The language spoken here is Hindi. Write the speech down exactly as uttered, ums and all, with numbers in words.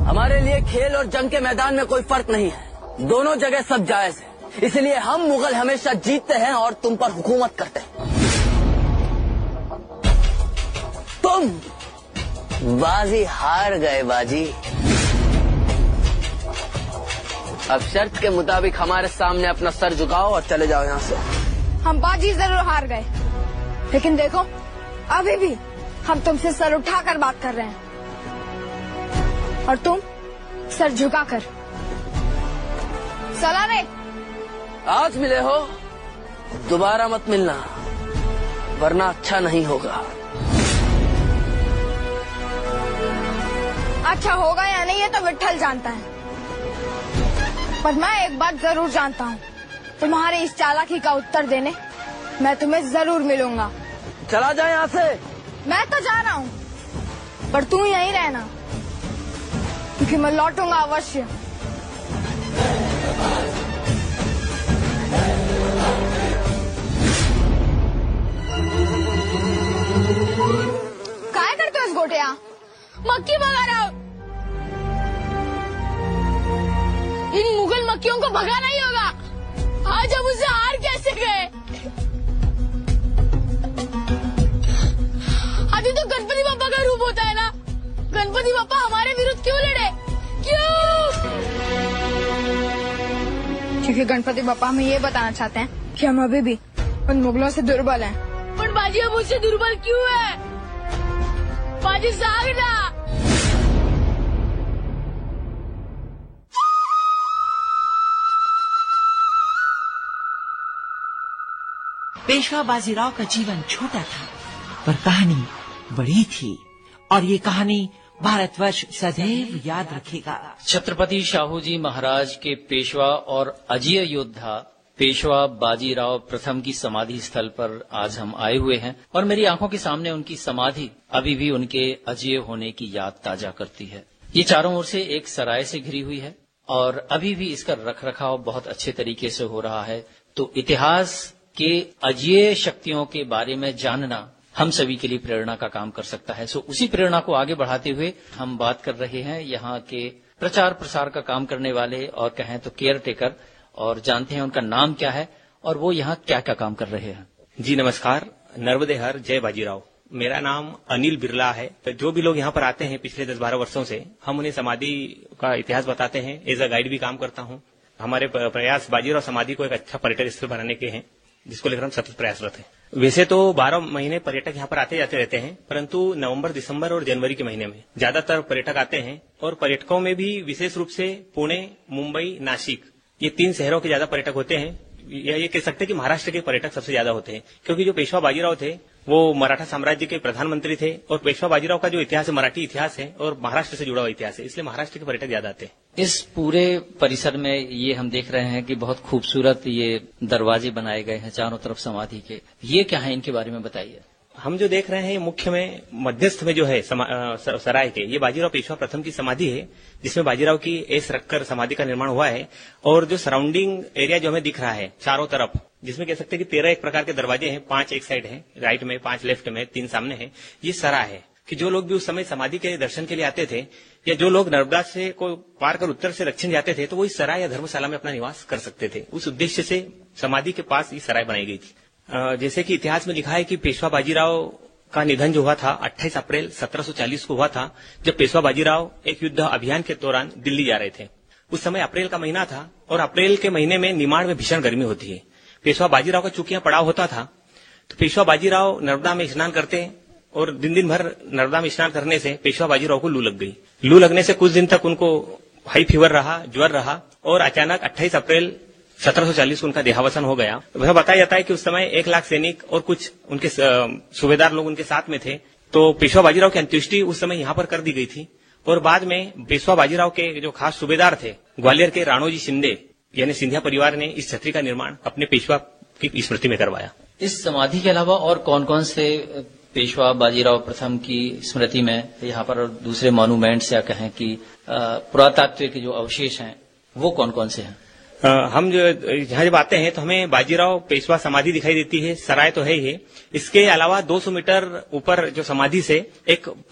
हमारे लिए खेल और जंग के मैदान में कोई फर्क नहीं है, दोनों जगह सब जायज है। इसलिए हम मुगल हमेशा जीतते हैं और तुम पर हुकूमत करते हैं। तुम बाजी हार गए बाजी। अब शर्त के मुताबिक हमारे सामने अपना सर झुकाओ और चले जाओ यहाँ से। हम बाजी जरूर हार गए, लेकिन देखो अभी भी हम तुमसे सर उठाकर बात कर रहे हैं और तुम सर झुकाकर। सलारे, आज मिले हो, दोबारा मत मिलना, वरना अच्छा नहीं होगा। अच्छा होगा या नहीं ये तो विट्ठल जानता है, पर मैं एक बात जरूर जानता हूँ, तुम्हारे इस चालाकी का उत्तर देने मैं तुम्हें जरूर मिलूंगा। चला जाए यहाँ से। मैं तो जा रहा हूँ, पर तू यहीं रहना, क्योंकि मैं लौटूंगा अवश्य। क्या करते हो इस गोटिया? मक्खी भगा रहा हूँ। इन मुगल मक्खियों को भगाना ही होगा। आज हम उसे हार कैसे गए? अभी तो गणपति बापा का रूप होता है ना, गणपति बापा हमारे विरुद्ध क्यों लड़े? क्यों? क्योंकि गणपति बापा हमें ये बताना चाहते हैं कि हम अभी भी उन मुगलों से दुर्बल हैं। पर बाजी हम उससे दुर्बल क्यों है? बाजी सागना। पेशवा बाजीराव का जीवन छोटा था, पर कहानी बड़ी थी, और ये कहानी भारतवर्ष सदैव याद रखेगा। छत्रपति शाहू जी महाराज के पेशवा और अजेय योद्धा पेशवा बाजीराव प्रथम की समाधि स्थल पर आज हम आए हुए हैं, और मेरी आंखों के सामने उनकी समाधि अभी भी उनके अजेय होने की याद ताजा करती है। ये चारों ओर से एक सराय से घिरी हुई है और अभी भी इसका रखरखाव बहुत अच्छे तरीके से हो रहा है। तो इतिहास के अजेय शक्तियों के बारे में जानना हम सभी के लिए प्रेरणा का काम कर सकता है। सो उसी प्रेरणा को आगे बढ़ाते हुए हम बात कर रहे हैं यहाँ के प्रचार प्रसार का काम करने वाले, और कहें तो केयर टेकर, और जानते हैं उनका नाम क्या है और वो यहाँ क्या क्या काम कर रहे हैं। जी नमस्कार, नर्मदे हर जय बाजीराव। मेरा नाम अनिल बिरला है। तो जो भी लोग यहाँ पर आते हैं पिछले दस बारह वर्षों से, हम उन्हें समाधि का इतिहास बताते हैं। एज अ गाइड भी काम करता हूँ। हमारे प्रयास बाजीराव समाधि को एक अच्छा पर्यटन स्थल बनाने के हैं, जिसको लेकर हम सतत प्रयासरत हैं। वैसे तो बारह महीने पर्यटक यहाँ पर आते जाते रहते हैं, परंतु नवंबर, दिसंबर और जनवरी के महीने में ज्यादातर पर्यटक आते हैं। और पर्यटकों में भी विशेष रूप से पुणे, मुंबई, नासिक, ये तीन शहरों के ज्यादा पर्यटक होते हैं। या ये कह सकते हैं कि महाराष्ट्र के पर्यटक सबसे ज्यादा होते हैं, क्योंकि जो पेशवा बाजीराव थे वो मराठा साम्राज्य के प्रधानमंत्री थे, और पेशवा बाजीराव का जो इतिहास है मराठी इतिहास है और महाराष्ट्र से जुड़ा हुआ इतिहास है, इसलिए महाराष्ट्र के पर्यटक ज्यादा आते हैं। इस पूरे परिसर में ये हम देख रहे हैं कि बहुत खूबसूरत ये दरवाजे बनाए गए हैं चारों तरफ समाधि के। ये क्या है, इनके बारे में बताइए। हम जो देख रहे हैं मुख्य में मध्यस्थ में जो है सराय के, ये बाजीराव पेशवा प्रथम की समाधि है, जिसमें बाजीराव की एस रखकर समाधि का निर्माण हुआ है। और जो सराउंडिंग एरिया जो हमें दिख रहा है चारों तरफ, जिसमें कह सकते हैं कि तेरह एक प्रकार के दरवाजे हैं, पांच एक साइड है राइट में, पांच लेफ्ट में, तीन सामने है। ये सरा है कि जो लोग भी उस समय समाधि के दर्शन के लिए आते थे, या जो लोग नर्मदा से को पार कर उत्तर से दक्षिण जाते थे, तो वो इस सराय या धर्मशाला में अपना निवास कर सकते थे। उस उद्देश्य से समाधि के पास ये सराय बनाई गई थी। जैसे कि इतिहास में लिखा है कि पेशवा बाजीराव का निधन जो हुआ था अट्ठाईस अप्रैल सत्रह सौ चालीस को हुआ था, जब पेशवा बाजीराव एक युद्ध अभियान के दौरान दिल्ली जा रहे थे। उस समय अप्रैल का महीना था, और अप्रैल के महीने में निमाड़ में भीषण गर्मी होती है। पेशवा बाजीराव का चूंकि पड़ाव होता था, तो पेशवा बाजीराव नर्मदा में स्नान करते, और दिन दिन भर नर्मदा में स्नान करने से पेशवा बाजीराव को लू लग गई। लू लगने से कुछ दिन तक उनको हाई फीवर रहा, ज्वर रहा, और अचानक अट्ठाईस अप्रैल सत्रह सौ चालीस को उनका देहावसान हो गया। वह बताया जाता है कि उस समय एक लाख सैनिक और कुछ उनके सूबेदार लोग उनके साथ में थे। तो पेशवा बाजीराव की अंत्येष्टि उस समय यहाँ पर कर दी गई थी, और बाद में पेशवा बाजीराव के जो खास सूबेदार थे ग्वालियर के राणोजी शिंदे यानी सिंधिया परिवार ने इस छतरी का निर्माण अपने पेशवा की स्मृति में करवाया। इस समाधि के अलावा और कौन कौन से पेशवा बाजीराव प्रथम की स्मृति में यहाँ पर दूसरे मॉन्यूमेंट्स या कहें कि पुरातात्विक जो अवशेष हैं वो कौन कौन से हैं? आ, हम जो यहाँ जब आते हैं तो हमें बाजीराव पेशवा समाधि दिखाई देती है, सराय तो है ही। इसके अलावा दो सौ मीटर ऊपर जो समाधि से एक